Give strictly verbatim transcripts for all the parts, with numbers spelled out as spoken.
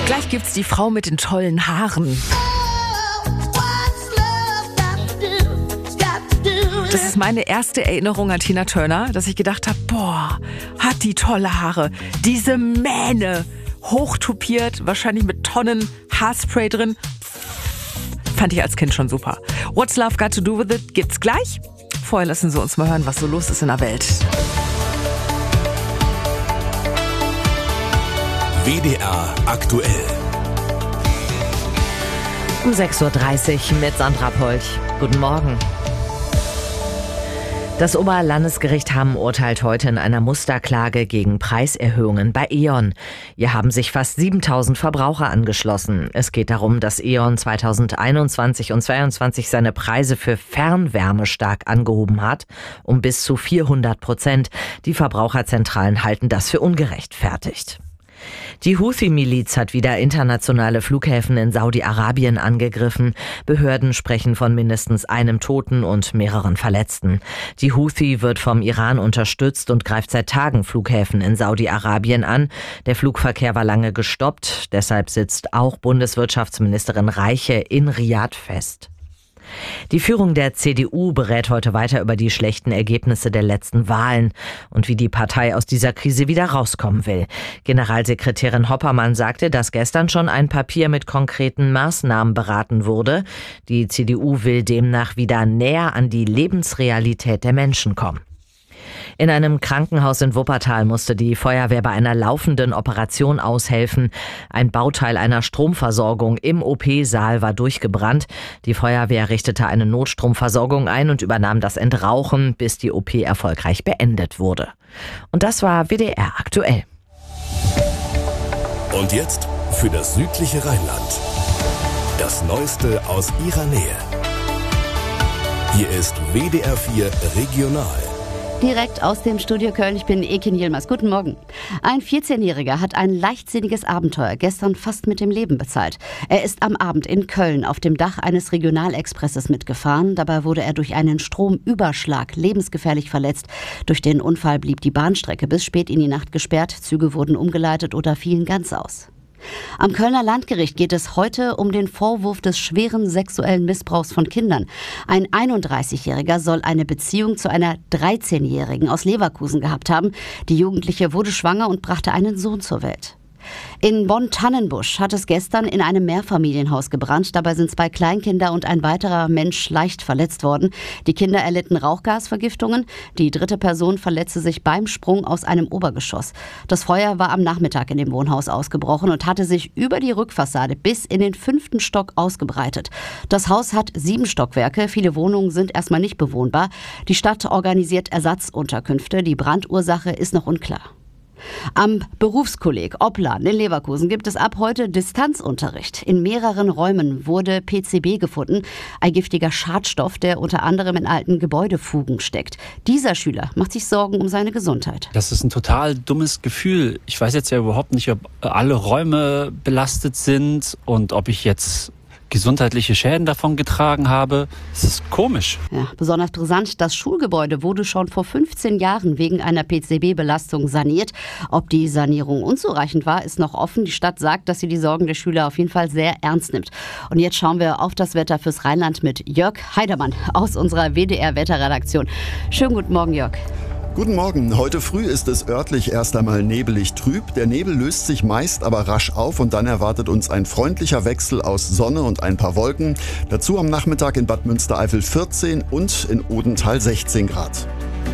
Gleich gibt's die Frau mit den tollen Haaren. Das ist meine erste Erinnerung an Tina Turner, dass ich gedacht habe, boah, hat die tolle Haare. Diese Mähne, hochtupiert, wahrscheinlich mit Tonnen Haarspray drin. Fand ich als Kind schon super. What's Love Got to Do With It gibt's gleich. Vorher lassen Sie uns mal hören, was so los ist in der Welt. W D R aktuell. Um sechs Uhr dreißig mit Sandra Polch. Guten Morgen. Das Oberlandesgericht Hamm urteilt heute in einer Musterklage gegen Preiserhöhungen bei E.ON. Hier haben sich fast siebentausend Verbraucher angeschlossen. Es geht darum, dass E.ON zweitausendeinundzwanzig und zweitausendzweiundzwanzig seine Preise für Fernwärme stark angehoben hat, um bis zu vierhundert Prozent. Die Verbraucherzentralen halten das für ungerechtfertigt. Die Houthi-Miliz hat wieder internationale Flughäfen in Saudi-Arabien angegriffen. Behörden sprechen von mindestens einem Toten und mehreren Verletzten. Die Houthi wird vom Iran unterstützt und greift seit Tagen Flughäfen in Saudi-Arabien an. Der Flugverkehr war lange gestoppt. Deshalb sitzt auch Bundeswirtschaftsministerin Reiche in Riad fest. Die Führung der C D U berät heute weiter über die schlechten Ergebnisse der letzten Wahlen und wie die Partei aus dieser Krise wieder rauskommen will. Generalsekretärin Hoppermann sagte, dass gestern schon ein Papier mit konkreten Maßnahmen beraten wurde. Die C D U will demnach wieder näher an die Lebensrealität der Menschen kommen. In einem Krankenhaus in Wuppertal musste die Feuerwehr bei einer laufenden Operation aushelfen. Ein Bauteil einer Stromversorgung im O P-Saal war durchgebrannt. Die Feuerwehr richtete eine Notstromversorgung ein und übernahm das Entrauchen, bis die O P erfolgreich beendet wurde. Und das war W D R aktuell. Und jetzt für das südliche Rheinland. Das Neueste aus ihrer Nähe. Hier ist W D R vier Regional. Direkt aus dem Studio Köln, ich bin Ekin Yilmaz. Guten Morgen. Ein vierzehnjähriger hat ein leichtsinniges Abenteuer gestern fast mit dem Leben bezahlt. Er ist am Abend in Köln auf dem Dach eines Regionalexpresses mitgefahren. Dabei wurde er durch einen Stromüberschlag lebensgefährlich verletzt. Durch den Unfall blieb die Bahnstrecke bis spät in die Nacht gesperrt. Züge wurden umgeleitet oder fielen ganz aus. Am Kölner Landgericht geht es heute um den Vorwurf des schweren sexuellen Missbrauchs von Kindern. Ein einunddreißigjähriger soll eine Beziehung zu einer dreizehnjährigen aus Leverkusen gehabt haben. Die Jugendliche wurde schwanger und brachte einen Sohn zur Welt. In Bonn-Tannenbusch hat es gestern in einem Mehrfamilienhaus gebrannt. Dabei sind zwei Kleinkinder und ein weiterer Mensch leicht verletzt worden. Die Kinder erlitten Rauchgasvergiftungen. Die dritte Person verletzte sich beim Sprung aus einem Obergeschoss. Das Feuer war am Nachmittag in dem Wohnhaus ausgebrochen und hatte sich über die Rückfassade bis in den fünften Stock ausgebreitet. Das Haus hat sieben Stockwerke. Viele Wohnungen sind erstmal nicht bewohnbar. Die Stadt organisiert Ersatzunterkünfte. Die Brandursache ist noch unklar. Am Berufskolleg Opladen in Leverkusen gibt es ab heute Distanzunterricht. In mehreren Räumen wurde P C B gefunden, ein giftiger Schadstoff, der unter anderem in alten Gebäudefugen steckt. Dieser Schüler macht sich Sorgen um seine Gesundheit. Das ist ein total dummes Gefühl. Ich weiß jetzt ja überhaupt nicht, ob alle Räume belastet sind und ob ich jetzt gesundheitliche Schäden davon getragen habe. Das ist komisch. Ja, besonders brisant, das Schulgebäude wurde schon vor fünfzehn Jahren wegen einer P C B-Belastung saniert. Ob die Sanierung unzureichend war, ist noch offen. Die Stadt sagt, dass sie die Sorgen der Schüler auf jeden Fall sehr ernst nimmt. Und jetzt schauen wir auf das Wetter fürs Rheinland mit Jörg Heidermann aus unserer W D R-Wetterredaktion. Schönen guten Morgen, Jörg. Guten Morgen. Heute früh ist es örtlich erst einmal nebelig trüb. Der Nebel löst sich meist aber rasch auf und dann erwartet uns ein freundlicher Wechsel aus Sonne und ein paar Wolken. Dazu am Nachmittag in Bad Münstereifel vierzehn und in Odenthal sechzehn Grad.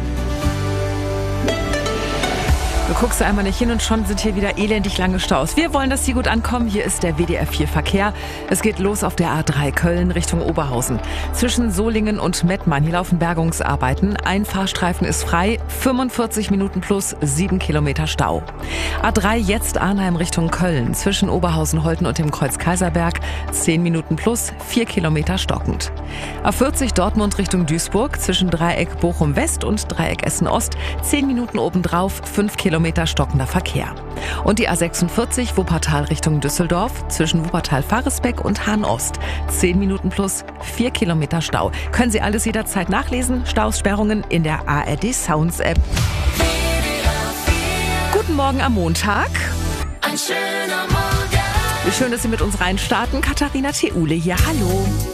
Du guckst einmal nicht hin und schon sind hier wieder elendig lange Staus. Wir wollen, dass Sie gut ankommen. Hier ist der W D R vier Verkehr. Es geht los auf der A drei Köln Richtung Oberhausen. Zwischen Solingen und Mettmann, hier laufen Bergungsarbeiten. Ein Fahrstreifen ist frei, fünfundvierzig Minuten plus sieben Kilometer Stau. A drei jetzt Arnheim Richtung Köln. Zwischen Oberhausen-Holten und dem Kreuz Kaiserberg, zehn Minuten plus vier Kilometer stockend. A vierzig Dortmund Richtung Duisburg. Zwischen Dreieck Bochum West und Dreieck Essen Ost, zehn Minuten obendrauf, fünf Kilometer stockender Verkehr. Und die A sechsundvierzig Wuppertal Richtung Düsseldorf zwischen Wuppertal-Faresbeck und Hahn-Ost. zehn Minuten plus vier Kilometer Stau. Können Sie alles jederzeit nachlesen? Staussperrungen in der A R D Sounds App. Guten Morgen am Montag. Ein schöner Morgen. Wie schön, dass Sie mit uns reinstarten. Katharina Theule hier. Hallo.